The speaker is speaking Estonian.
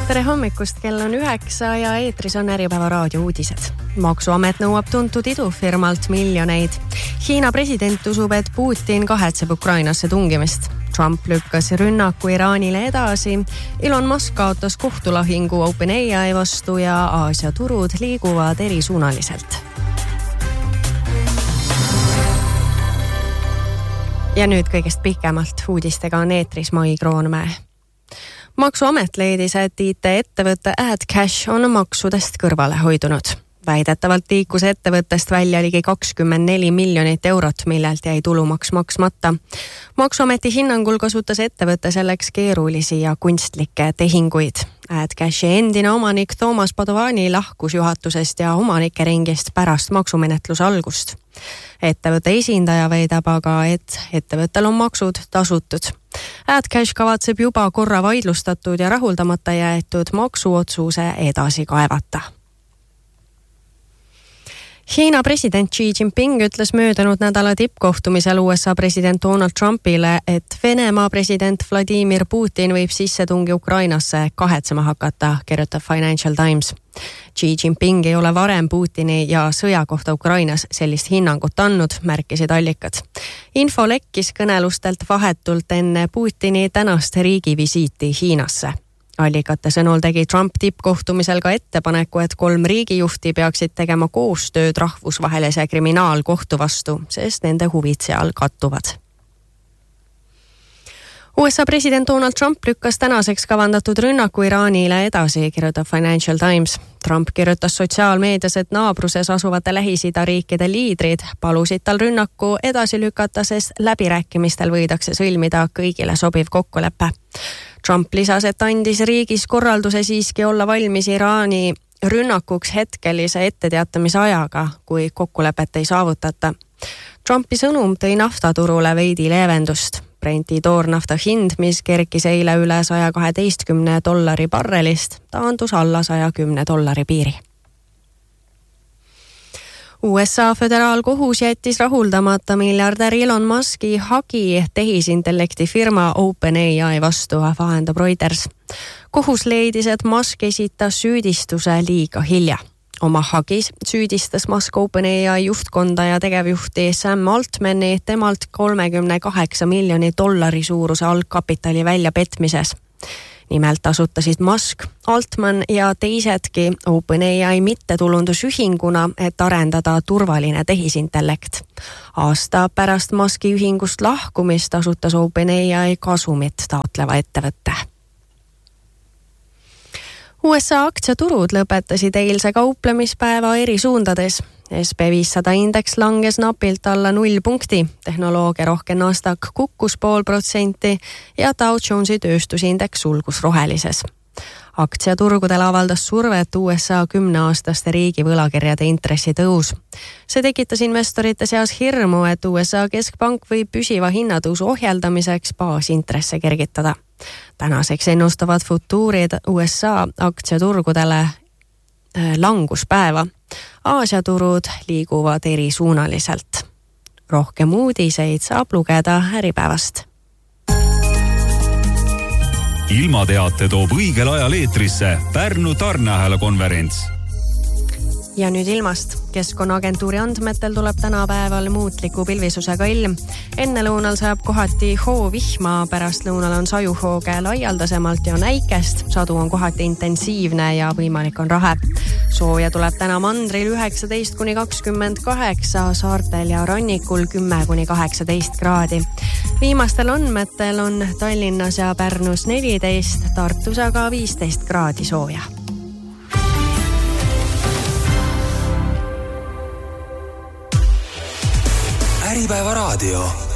Tere hommikust, kell on 9 ja eetris on Äripäeva raadio uudised. Maksuamet nõuab tuntud idufirmalt miljoneid. Hiina president usub, et Putin kahetseb Ukrainasse tungimist. Trump lükkas rünnaku Iraanile edasi. Elon Musk kaotas kohtulahingu OpenAI vastu ja Aasia turud liiguvad erisuunaliselt. Ja nüüd kõigest pikemalt uudistega on eetris Mai Kroonmäe. Maksuamet leidis, et IT-ettevõtte AdCash on maksudest kõrvale hoidunud. Väidetavalt liikus ettevõttest välja ligi 24 miljonit eurot, millelt jäi tulumaks maksmata. Maksuameti hinnangul kasutas ettevõtte selleks keerulisi ja kunstlikke tehinguid. AdCashi endine omanik Toomas Padovani lahkus juhatusest ja omanike ringist pärast maksumenetluse algust. Ettevõtte esindaja väidab aga, et ettevõttel on maksud tasutud. AdCash kavatseb juba korra vaidlustatud ja rahuldamata jäetud maksuotsuse edasi kaevata. Hiina president Xi Jinping ütles möödunud nädala tippkohtumisel USA president Donald Trumpile, et Venemaa president Vladimir Putin võib sissetungi Ukrainasse kahetsema hakata, kirjutab Financial Times. Xi Jinping ei ole varem Putini ja sõja kohta Ukrainas sellist hinnangut andnud, märkisid allikad. Info lekkis kõnelustelt vahetult enne Putini tänast riigivisiiti Hiinasse. Allikate sõnul tegi Trump tippkohtumisel ka ettepaneku, et 3 riigijuhti peaksid tegema koostööd rahvusvahelise kriminaalkohtu vastu, sest nende huvid seal kattuvad. USA president Donald Trump lükkas tänaseks kavandatud rünnaku Iraanile edasi, kirjutab Financial Times. Trump kirjutas sotsiaalmeedias, et naabruses asuvate Lähis-Ida riikide liidrid palusid tal rünnaku edasi lükata, sest läbirääkimistel võidakse sõlmida kõigile sobiv kokkulepe. Trump lisas, et andis riigis korralduse siiski olla valmis Iraani rünnakuks hetkelise etteteatamise ajaga, kui kokkulepet ei saavutata. Trumpi sõnum tõi naftaturule veidi leevendust. Brenti toornafta hind, mis kerkis eile üle $112 barrelist, taandus alla $110 piiri. USA föderaalkohus jättis rahuldamata miljardär Elon Muski hagi tehisintellekti firma OpenAI vastu, vahendab Reuters. Kohus leidis, et Musk esitas süüdistuse liiga hilja. Oma hagis süüdistas Musk OpenAI juhtkonda ja tegevjuhti Sam Altmani temalt $38 miljoni suuruse algkapitali väljapetmises. Nimelt asutasid Musk, Altman ja teisedki OpenAI mittetulundusühinguna, et arendada turvaline tehisintellekt. Aasta pärast Muski ühingust lahkumist asutas OpenAI kasumit taotleva ettevõtte. USA aktsiaturud lõpetasid eilse kauplemispäeva eri suundades. SP500 indeks langes napilt alla 0 punkti, tehnoloogia rohke Nasdaq kukkus 0,5% ja Dow Jonesi tööstusindeks sulgus rohelises. Aktsiaturgudel avaldas survet USA 10-aastaste riigi võlakirjade intressi tõus. See tekitas investorite seas hirmu, et USA keskpank võib püsiva hinnatõusu ohjeldamiseks baasintresse kergitada. Tänaseks ennustavad futuurid USA aktsiaturgudele languspäeva. Aasia turud liiguvad erisuunaliselt. Rohkem uudiseid saab lugeda Äripäevast. Ilmateate toob õigel ajal eetrisse Pärnu tarneahela konverents. Ja nüüd ilmast. Keskkonnaagentuuri andmetel tuleb tänapäeval muutliku pilvisusega ilm. Enne lõunal sajab kohati hoovihma, pärast lõunal on sajuhooge laialdasemalt ja näikest. Sadu on kohati intensiivne ja võimalik on rahe. Sooja tuleb täna mandril 19–28, saartel ja rannikul 10–18 kraadi. Viimastel andmetel on Tallinnas ja Pärnus 14, Tartus aga 15 kraadi sooja. Äripäeva raadio.